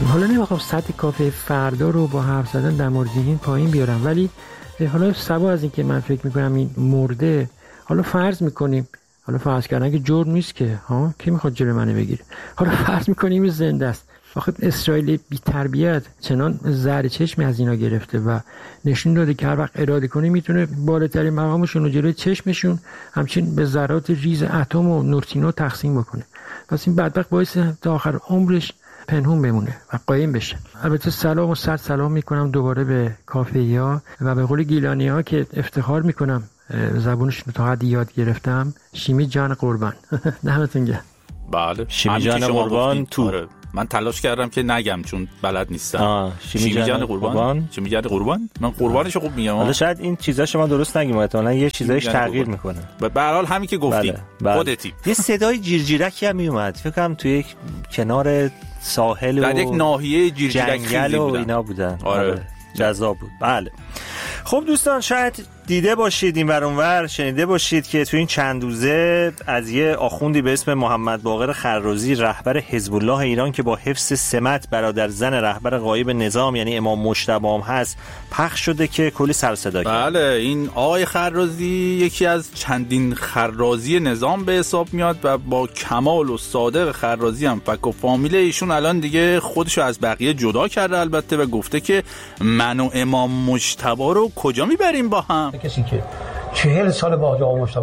حالا نمیخوام سطح کافه فردا رو با حرف زدن در مورد این پایین بیارم، ولی حالا سوا از این که من فکر میکنم این مرده، حالا فرض میکنیم، حالا فرض کردن که جرم نیست که، ها کی میخواد جلوی منو بگیره، حالا فرض میکنیم زنده است. آخه اسرائیل بی تربیت چنان زهر چشمی از اینا گرفته و نشون داده که هر وقت اراده کنه میتونه بالاترین مقامشون رو جلوی چشمشون همچین به ذرات ریز اتم و نورتینو تقسیم بکنه. پس این بدبخت باعث تا آخر عمرش پنهون بمونه و قایم بشه. البته سلام و صد سلام میکنم دوباره به کافه‌ها و به قول گیلانی‌ها که افتخار میکنم زبونشون رو تا حدی یاد گرفتم. شیمی جان قربان. دمتون گرم. بله شیمی جان قربان تو. من تلاش کردم که نگم چون بلد نیستم. شیمی جان قربان. شیمی جان قربان. من قربانشو خوب میگم. حالا شاید این چیزا شما درست نگیم، احتمالاً یه چیزایش تغییر میکنه. به هر حال همین که گفتی خودتی. یه صدای جیرجیرکی هم میومد، فکر کنم توی یک کنار ساحل در یک ناحیه جیرجیرک جنگل و اینا بودن. آره جذاب بود. بله خب دوستان، شاید دیده باشید این ور اونور، شنیده باشید که تو این چند روزه از یه آخوندی به اسم محمد باقر خرازی رهبر حزب الله ایران که با حفظ سمت برادر زن رهبر غایب نظام یعنی امام مجتبی هم هست پخش شده که کلی سر صدا کرد. بله این آقای خرازی یکی از چندین خرازی نظام به حساب میاد و با کمال و صادق خرازی هم فک و فامیل ایشون الان دیگه خودشو از بقیه جدا کرده البته و گفته که من و امام مجتبی رو کجا میبریم با هم. کسی که 40 سال با آقا مجتبی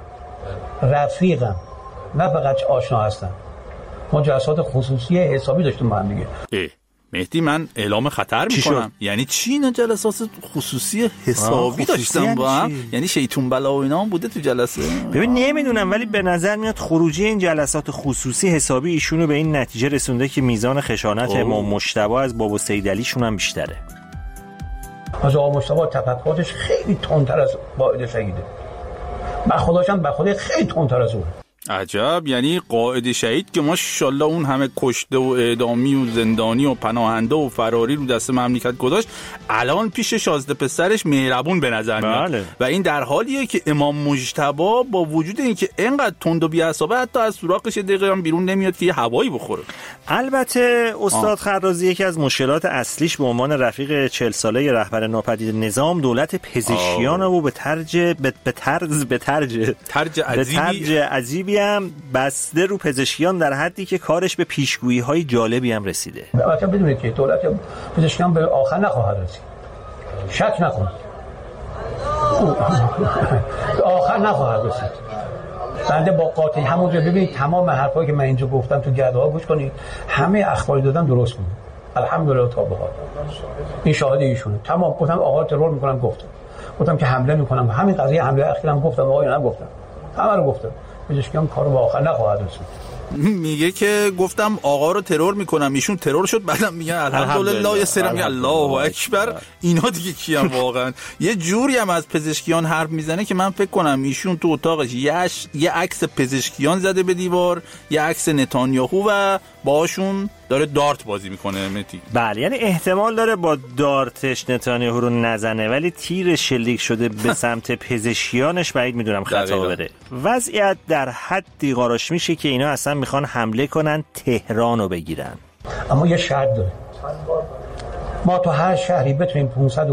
رفیقم نه فقط آشنا هستم، ما جلسات خصوصی حسابی داشتیم با هم دیگه. مهدی من اعلام خطر میکنم. یعنی چی اینا جلسات خصوصی حسابی داشتن با هم؟ یعنی شیطون بلا و اینا هم بوده تو جلسه؟ ببین نمیدونم، ولی به نظر میاد خروجی این جلسات خصوصی حسابی ایشونو به این نتیجه رسونده که میزان خشانت امام مجتبی از بابا سیدعلی شون هم بیشتره. از آقا مجتبی تفکراتش خیلی تندتر از قائد شهیده. من خداشم به خودی خیلی تندتر از اون. عجب، یعنی قائد شهید که ماشاءالله اون همه کشته و اعدامی و زندانی و پناهنده و فراری رو دست مملکت گذاشت، الان پیش شازده پسرش مهربون به نظر میاد. بله. و این در حالیه که امام مجتبی با وجود اینکه اینقدر تند و بی‌عصابه حتی از سوراخش دقیقاً بیرون نمیاد که یه هوایی بخوره. البته استاد خرازی یکی از مشکلات اصلیش به عنوان رفیق 40 ساله رهبر ناپدید نظام دولت پزشکیان و به طرز عجیبی هم بسته رو پزشکیان در حدی که کارش به پیشگویی‌های جالبی هم رسیده. البته بدونید که دولت پزشکیان به آخر نخواهد رسید. شک نکنید. آخر نخواهد رسید. بنده با قاطعی همونجا ببینید تمام حرفایی که من اینجا گفتم تو گرده‌ها گوش کنید، همه اخباری دادم درست بود. الحمدلله تا به حال. این شاهد ایشونه. تمام گفتم آقا ترور می‌کنم گفتم که حمله می‌کنم. همین قضیه حمله اخیرام گفتم آقا نگفتم. همه رو گفتم. پزشکیان کارو به آخر نخواهد رسید. میگه که گفتم آقا رو ترور میکنم، ایشون ترور شد، بعدم میگه الحمدلله، یه سرم میگه الله اکبر. اینا دیگه کیام واقعا؟ یه جوری هم از پزشکیان حرف میزنه که من فکر کنم ایشون تو اتاقش یه عکس پزشکیان زده به دیوار، یه عکس نتانیاهو و باهاشون داره دارت بازی میکنه. متی بله، یعنی احتمال داره با دارتش نتانیاهو رو نزنه، ولی تیر شلیک شده به سمت پزشکیانش بعید میدونم خطا بره. وضعیت در حدی قاراش میشه که اینا اصلا میخوان حمله کنن تهران رو بگیرن. اما یه شرط داره، ما تو هر شهری بتونیم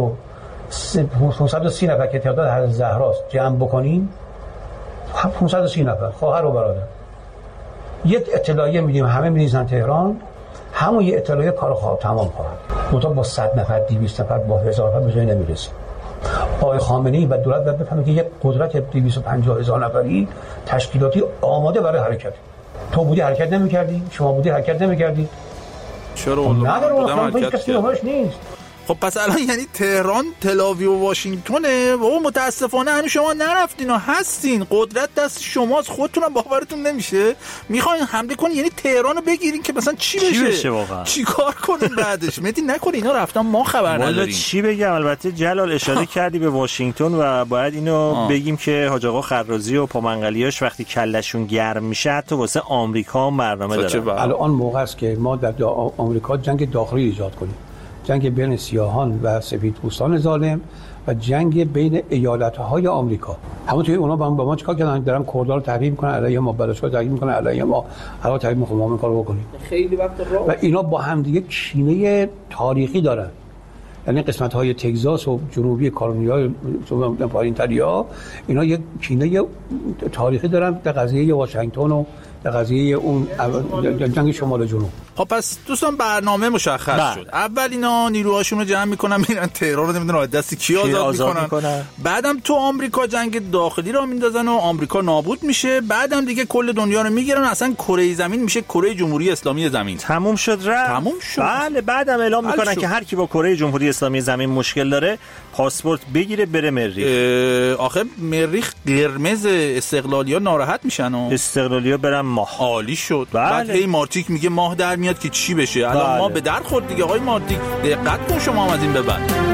530 نفر که تعداد حضرت زهراست جمع بکنیم، 530 نفر خواهر و برادر، یه اطلاعیه میدیم همه میریزن تهران، همون یه اطلاعیه کار خواهد تمام خواهد. منتها با 100 نفر 200 نفر با 1000 نفر به جای نمیرسیم. آقای خامنه‌ای و دولت باید بفهمه که یک قدرت 250,000 نفری تشکیلاتی آماده برای حرکت. تو بودی حرکت نمی‌کردی، شما بودی حرکت نمی‌کردی. چرا نداره کسی نمایش نیست. خب پس الان یعنی تهران، تل‌آویو و واشنگتونه و متاسفانه هنوز شما نرفتین و هستین، قدرت دست شماست، خودتونم باورتون نمیشه میخواین حمله کنین، یعنی تهرانو بگیرین که مثلا چی بشه واقعا؟ چیکار کنین بعدش؟ مدی نکنین اینا رفتن ما خبر نداریم. والا چی بگم؟ البته جلال اشاره کردی به واشنگتن و باید اینو بگیم که حاج آقا خرازی و پامنقلیاش وقتی کلشون گرم میشه حتی واسه آمریکا هم برنامه دارن. الان موقع است که ما در آمریکا جنگ داخلی ایجاد کنیم، جنگ بین سیاهان و سفیدپوستان ظالم و جنگ بین ایالت‌های آمریکا. همونطوری اونا با ما چیکار کردن؟ دارن کردها رو تحریم می‌کنن علیه ما، بلوچ‌ها رو تحریم می‌کنن علیه ما، هر تحریم می‌خوام ما این کارو بکنیم. خیلی وقت راه و اینا با هم دیگه کینه تاریخی دارن. یعنی قسمت‌های تگزاس و جنوبی کارولینای پایین‌تریا اینا یک کینه تاریخی دارن در قضیه واشنگتن و در قضیه اون جنگ شمال جنوب. خب پس دوستان برنامه مشخص شد. اول اینا نیروهاشون رو جمع میکنن میرن تهران رو نمیدونن از دست کی آزاد میکنن. بعدم تو آمریکا جنگ داخلی را میندازن و آمریکا نابود میشه. بعدم دیگه کل دنیا رو میگیرن، اصلا کره زمین میشه کره جمهوری اسلامی زمین. تموم شد رفت. تموم شد. بله بعدم اعلام میکنن که هر کی با کره جمهوری اسلامی زمین مشکل داره پاسپورت بگیره بره مریخ. آخه مریخ قرمز استقلالیا ناراحت میشن و استقلالیا برن ماه. عالی شد. بله. بعد هی مارتیک میگه ماه در میاد که چی بشه. الان ما به در خورد دیگه آقای مارتیک، دقت کن شما هم از این به بعد.